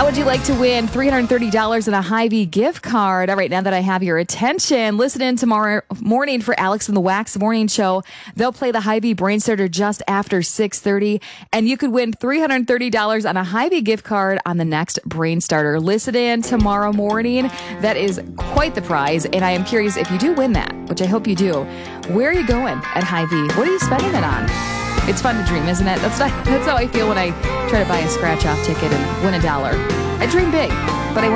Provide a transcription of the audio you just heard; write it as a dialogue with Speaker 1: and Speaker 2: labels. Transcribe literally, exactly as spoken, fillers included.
Speaker 1: How would you like to win three hundred thirty dollars in a Hy-Vee gift card? All right, now that I have your attention, listen in tomorrow morning for Alex and the Wax Morning Show. They'll play the Hy-Vee Brain Starter just after six thirty, and you could win three hundred thirty dollars on a Hy-Vee gift card on the next Brain Starter. Listen in tomorrow morning. That is quite the prize, and I am curious if you do win that, which I hope you do. Where are you going at Hy-Vee? What are you spending it on? It's fun to dream, isn't it? That's not, that's how I feel when I try to buy a scratch-off ticket and win a dollar. I dream big.